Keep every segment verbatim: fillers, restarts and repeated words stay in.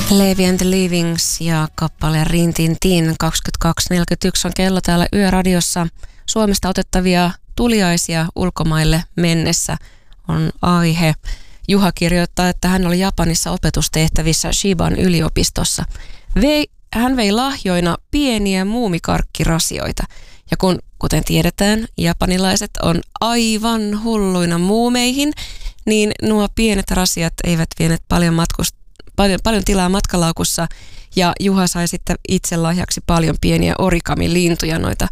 Levi and the Leavings ja kappale Rin Tin Tin. kaksikymmentäkaksi neljäkymmentäyksi on kello täällä Yöradiossa. Suomesta otettavia tuliaisia ulkomaille mennessä on aihe. Juha kirjoittaa, että hän oli Japanissa opetustehtävissä Shiban yliopistossa. Vei, hän vei lahjoina pieniä muumikarkkirasioita. Ja kun, kuten tiedetään, japanilaiset on aivan hulluina muumeihin, niin nuo pienet rasiat eivät vienet paljon matkusta. Paljon, paljon tilaa matkalaukussa ja Juha sai sitten itse lahjaksi paljon pieniä origami-lintuja, noita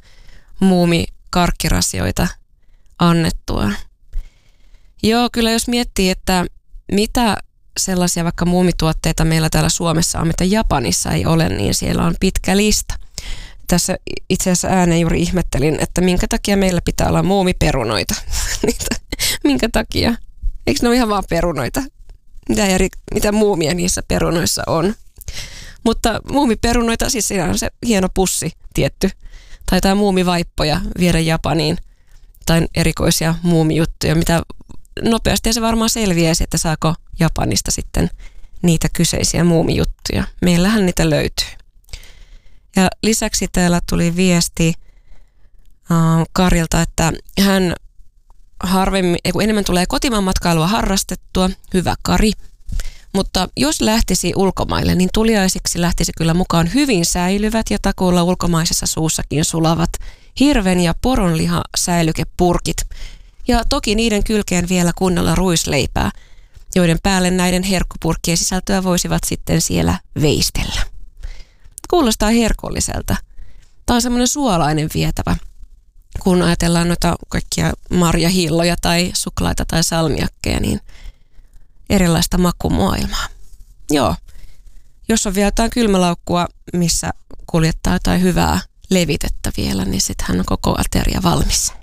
muumikarkkirasioita annettua. Joo, kyllä jos miettii, että mitä sellaisia vaikka muumituotteita meillä täällä Suomessa on, mitä Japanissa ei ole, niin siellä on pitkä lista. Tässä itse asiassa ääneen juuri ihmettelin, että minkä takia meillä pitää olla muumiperunoita. Minkä takia? Eikö ne ole ihan vaan perunoita? Mitä, eri, mitä muumia niissä perunoissa on. Mutta muumiperunoita, siis siinä on se hieno pussi tietty. Tai jotain muumivaippoja viedä Japaniin. Tai erikoisia muumijuttuja, mitä nopeasti se varmaan selviäisi, että saako Japanista sitten niitä kyseisiä muumijuttuja. Meillähän niitä löytyy. Ja lisäksi täällä tuli viesti äh, Karilta, että hän harvemmin, kun enemmän tulee kotimaan matkailua harrastettua, hyvä Kari. Mutta jos lähtisi ulkomaille, niin tuliaisiksi lähtisi kyllä mukaan hyvin säilyvät ja takuulla ulkomaisessa suussakin sulavat hirven ja poronliha säilykepurkit. Ja toki niiden kylkeen vielä kunnolla ruisleipää, joiden päälle näiden herkkupurkkien sisältöä voisivat sitten siellä veistellä. Kuulostaa herkulliselta. Tämä on semmoinen suolainen vietävä, kun ajatellaan noita kaikkia marjahilloja tai suklaita tai salmiakkeja, niin erilaista makumaailmaa. Joo, jos on vielä jotain kylmälaukkua, missä kuljettaa jotain hyvää levitettä vielä, niin sittenhän on koko ateria valmis.